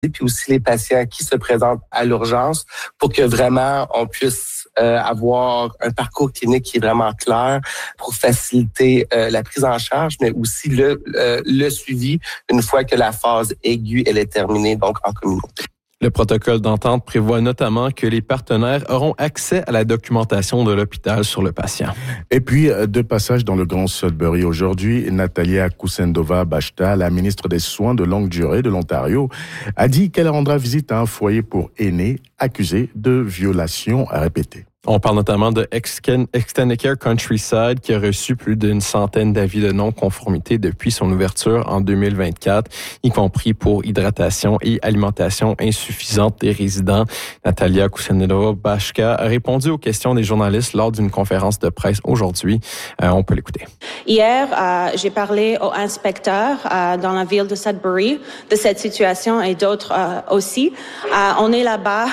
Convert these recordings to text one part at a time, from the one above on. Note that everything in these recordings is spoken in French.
puis aussi les patients qui se présentent à l'urgence pour que vraiment on puisse avoir un parcours clinique qui est vraiment clair pour faciliter la prise en charge, mais aussi le suivi une fois que la phase aiguë elle est terminée, donc en communauté. Le protocole d'entente prévoit notamment que les partenaires auront accès à la documentation de l'hôpital sur le patient. Et puis, de passage dans le Grand Sudbury aujourd'hui, Natalia Kusendova-Bashta, la ministre des Soins de longue durée de l'Ontario, a dit qu'elle rendra visite à un foyer pour aînés accusés de violations répétées. On parle notamment de Extendicare Countryside qui a reçu plus d'une centaine d'avis de non-conformité depuis son ouverture en 2024, y compris pour hydratation et alimentation insuffisante des résidents. Natalia Kusendova-Bashka a répondu aux questions des journalistes lors d'une conférence de presse aujourd'hui. On peut l'écouter. Hier, j'ai parlé aux inspecteurs dans la ville de Sudbury de cette situation et d'autres aussi. On est là-bas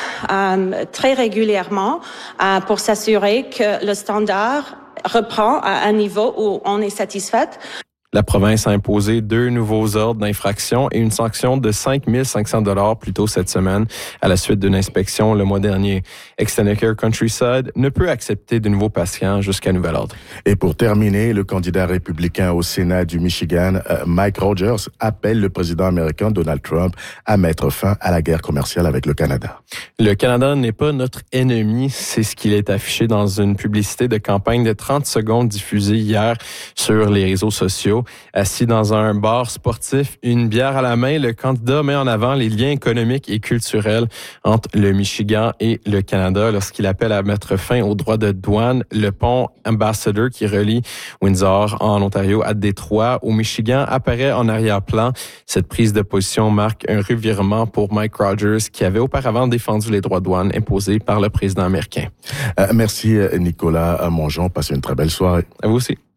très régulièrement pour s'assurer que le standard reprend à un niveau où on est satisfait. La province a imposé 2 nouveaux ordres d'infraction et une sanction de 5 500 $ plus tôt cette semaine à la suite d'une inspection le mois dernier. Extendicare Countryside ne peut accepter de nouveaux patients jusqu'à nouvel ordre. Et pour terminer, le candidat républicain au Sénat du Michigan, Mike Rogers, appelle le président américain Donald Trump à mettre fin à la guerre commerciale avec le Canada. Le Canada n'est pas notre ennemi, c'est ce qu'il est affiché dans une publicité de campagne de 30 secondes diffusée hier sur les réseaux sociaux. Assis dans un bar sportif, une bière à la main, le candidat met en avant les liens économiques et culturels entre le Michigan et le Canada lorsqu'il appelle à mettre fin aux droits de douane. Le pont Ambassador qui relie Windsor en Ontario à Détroit au Michigan apparaît en arrière-plan. Cette prise de position marque un revirement pour Mike Rogers qui avait auparavant défendu les droits de douane imposés par le président américain. Merci Nicolas Mongeon. Passez une très belle soirée. À vous aussi.